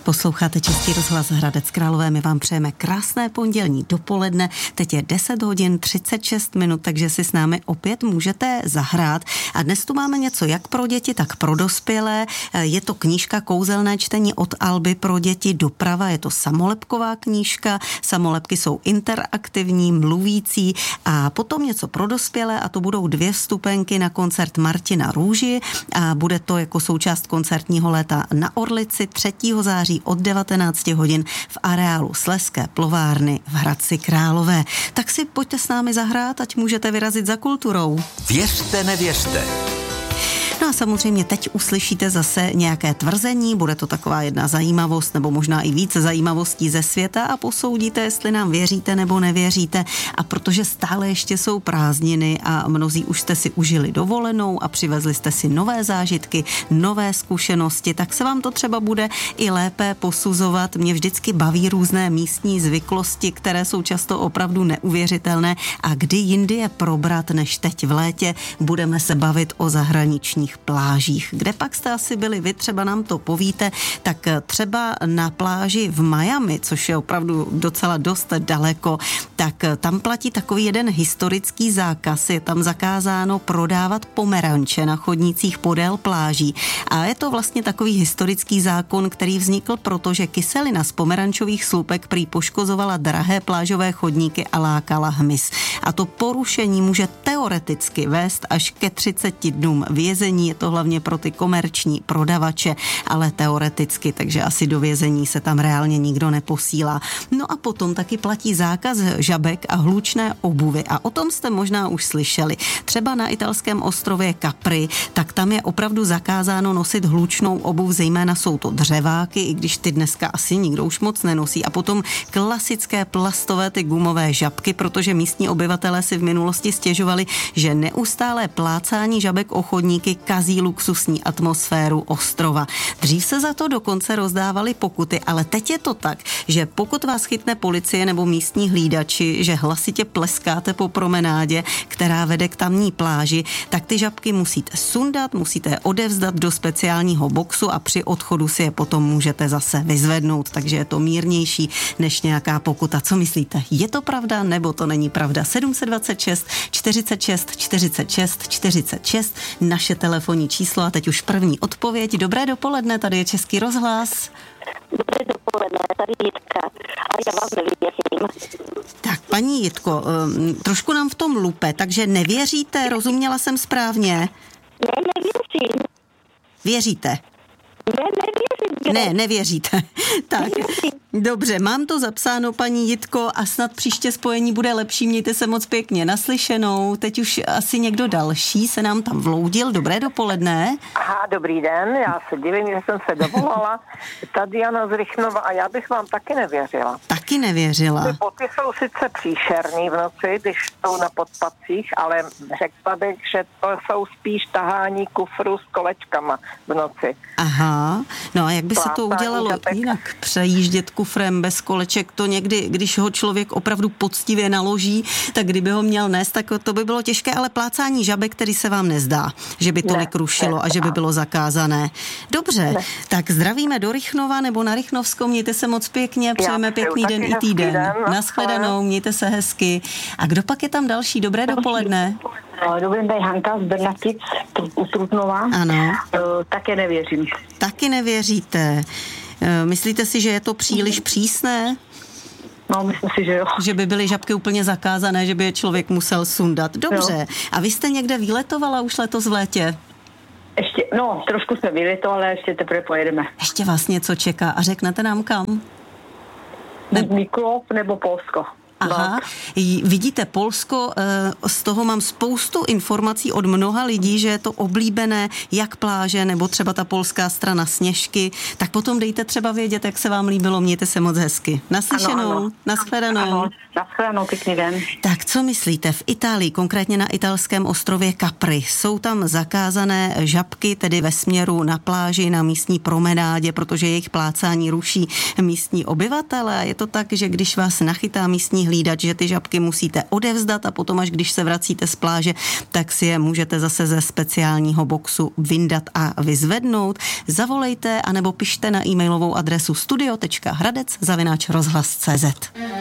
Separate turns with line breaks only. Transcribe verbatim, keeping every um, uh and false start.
Posloucháte Český rozhlas Hradec Králové, my vám přejeme krásné pondělní dopoledne, teď je deset hodin třicet šest minut, takže si s námi opět můžete zahrát a dnes tu máme něco jak pro děti, tak pro dospělé, je to knížka Kouzelné čtení od Alby pro děti doprava, je to samolepková knížka, samolepky jsou interaktivní, mluvící a potom něco pro dospělé a to budou dvě vstupenky na koncert Martina Růži a bude to jako součást koncertního léta na Orlici třetího září od devatenácti hodin v areálu Slezské plovárny v Hradci Králové. Tak si pojďte s námi zahrát, ať můžete vyrazit za kulturou.
Věřte, nevěřte.
No a samozřejmě teď uslyšíte zase nějaké tvrzení, bude to taková jedna zajímavost nebo možná i více zajímavostí ze světa a posoudíte, jestli nám věříte nebo nevěříte. A protože stále ještě jsou prázdniny a mnozí už jste si užili dovolenou a přivezli jste si nové zážitky, nové zkušenosti, tak se vám to třeba bude i lépe posuzovat. Mě vždycky baví různé místní zvyklosti, které jsou často opravdu neuvěřitelné a kdy jindy je probrat než teď v létě. Budeme se bavit o zahraniční plážích. Kde pak jste asi byli vy, třeba nám to povíte, tak třeba na pláži v Miami, což je opravdu docela dost daleko, tak tam platí takový jeden historický zákaz. Je tam zakázáno prodávat pomeranče na chodnících podél pláží. A je to vlastně takový historický zákon, který vznikl proto, že kyselina z pomerančových slupek prý poškozovala drahé plážové chodníky a lákala hmyz. A to porušení může teoreticky vést až ke třiceti dnům vězení. Je to hlavně pro ty komerční prodavače, ale teoreticky, takže asi do vězení se tam reálně nikdo neposílá. No a potom taky platí zákaz žabek a hlučné obuvy a o tom jste možná už slyšeli. Třeba na italském ostrově Capri, tak tam je opravdu zakázáno nosit hlučnou obuv, zejména jsou to dřeváky, i když ty dneska asi nikdo už moc nenosí. A potom klasické plastové ty gumové žabky, protože místní obyvatelé si v minulosti stěžovali, že neustálé plácání žabek o chodníky kazí luxusní atmosféru ostrova. Dřív se za to dokonce rozdávaly pokuty, ale teď je to tak, že pokud vás chytne policie nebo místní hlídači, že hlasitě pleskáte po promenádě, která vede k tamní pláži, tak ty žabky musíte sundat, musíte je odevzdat do speciálního boxu a při odchodu si je potom můžete zase vyzvednout, takže je to mírnější než nějaká pokuta. Co myslíte? Je to pravda nebo to není pravda? sedm set dvacet šest čtyřicet šest čtyřicet šest čtyřicet šest naše telefonní číslo a teď už první odpověď. Dobré dopoledne, tady je Český rozhlas.
Dobré dopoledne, tady Jitka. A já vám nevěřím.
Tak, paní Jitko, um, trošku nám v tom lupe, takže nevěříte, rozuměla jsem správně?
Ne, nevěřím.
Věříte?
Ne, nevěřím.
Ne, nevěříte. Tak, dobře, mám to zapsáno, paní Jitko, a snad příště spojení bude lepší. Mějte se moc pěkně, naslyšenou. Teď už asi někdo další se nám tam vloudil. Dobré dopoledne.
Aha, dobrý den, já se divím, že jsem se dovolala. Tady Jana z Rychnova a já bych vám taky nevěřila.
Taky nevěřila.
Ty boty jsou sice příšerný v noci, když jsou na podpacích, ale řekla bych, že to jsou spíš tahání kufru s kolečkama v noci.
Aha, no a jak by se to
Plátání
udělalo
žabek.
jinak? Přejíždět kufrem bez koleček, to někdy, když ho člověk opravdu poctivě naloží, tak kdyby ho měl nést, tak to by bylo těžké, ale plácání žabek, který se vám nezdá, že by tolik
Ne,
rušilo
ne,
a že by bylo zakázané. Dobře,
Ne.
tak zdravíme do Rychnova nebo na Rychnovskou, mějte se moc pěkně, přejeme
přeju
pěkný
taky
den i
hezký
týden.
den,
Naschledanou, mějte se hezky. A kdo pak je tam další? Dobré dopoledne.
Dobrý den, Hanka z Brnatic u Trutnova.
Ano.
Uh, také nevěřím.
Taky nevěříte. E, Myslíte si, že je to příliš přísné?
No, myslím si, že jo.
Že by byly žabky úplně zakázané, že by je člověk musel sundat. Dobře. A vy jste někde výletovala už letos v létě?
Ještě, no, trošku jsme byli to, ale ještě teprve pojedeme.
Ještě vás něco čeká a řeknete nám kam?
Buď Mikulov nebo Polsko.
Aha, J- vidíte, Polsko, e, z toho mám spoustu informací od mnoha lidí, že je to oblíbené, jak pláže, nebo třeba ta polská strana Sněžky, tak potom dejte třeba vědět, jak se vám líbilo, mějte se moc hezky. Naslyšenou,
Ano, ano.
nashledanou.
Ano, nashledanou, pěkný den.
Tak co myslíte, v Itálii, konkrétně na italském ostrově Capri, jsou tam zakázané žabky, tedy ve směru na pláži, na místní promenádě, protože jejich plácání ruší místní obyvatele? Je to tak, že když vás nachytá místní není hlídat, že ty žabky musíte odevzdat a potom, až když se vracíte z pláže, tak si je můžete zase ze speciálního boxu vyndat a vyzvednout. Zavolejte anebo pište na e-mailovou adresu studio tečka hradec zavináč rozhlas tečka cé zet.